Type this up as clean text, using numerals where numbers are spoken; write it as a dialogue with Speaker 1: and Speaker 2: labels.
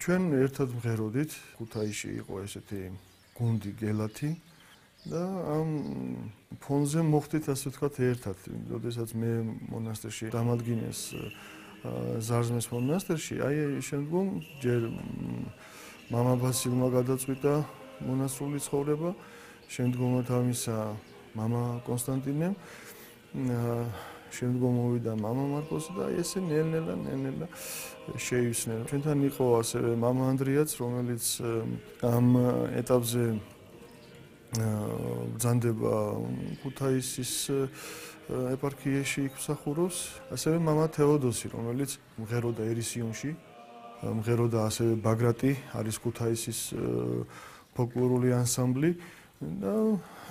Speaker 1: ჩვენ ერთად მღეროდით, ქუთაისში იყო ესეთი გუნდი გელათი და ამ ფონზე მოხდით ასე ვთქვათ ერთად, როდესაც მე მონასტერში დამადგინეს ზარზმის მონასტერში, აი შემდგომ ჯერ მამა ბასილმა გადაწყვიტა მონასტრული ცხოვრება, შემდგომად ამისა მამა კონსტანტინემ, შემდგომ მოვიდა მამა მარკოსი და ესე ნელ-ნელა შეივსნენ. ჩვენთან იყო ასევე მამა ანდრიაც, რომელიც ამ ეტაპზე ბრძანდება ქუთაისის ეპარქიაში იმსახურებს, ასევე მამა თეოდოსი, რომელიც მღეროდა ერისიონში, მღეროდა ასევე ბაგრატი, არის ქუთაისის ფოლკლორული ანსამბლი და